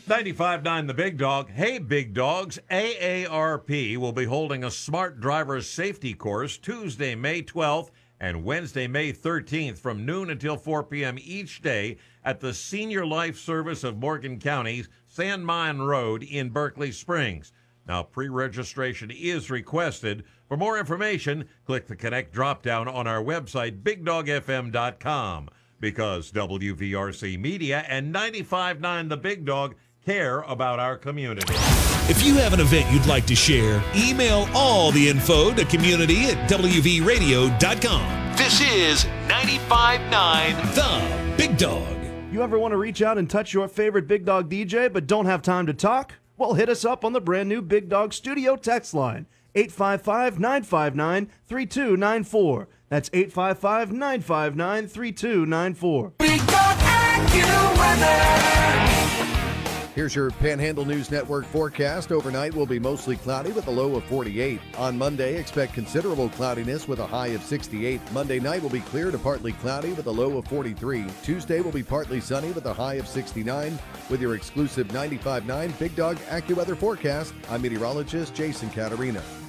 95.9 The Big Dog. Hey, Big Dogs. AARP will be holding a smart driver safety course Tuesday, May 12th and Wednesday, May 13th from noon until 4 p.m. each day at the Senior Life Service of Morgan County's San Mine Road in Berkeley Springs. Now, pre-registration is requested. For more information, click the Connect drop-down on our website, BigDogFM.com, because WVRC Media and 95.9 The Big Dog care about our community. If you have an event you'd like to share, email all the info to community@wvradio.com. This is 95.9 The Big Dog. You ever want to reach out and touch your favorite Big Dog DJ but don't have time to talk? Well, hit us up on the brand new Big Dog Studio text line, 855-959-3294. That's 855-959-3294. Big Dog AccuWeather. Here's your Panhandle News Network forecast. Overnight will be mostly cloudy with a low of 48. On Monday, expect considerable cloudiness with a high of 68. Monday night will be clear to partly cloudy with a low of 43. Tuesday will be partly sunny with a high of 69. With your exclusive 95.9 Big Dog AccuWeather forecast, I'm meteorologist Jason Caterina.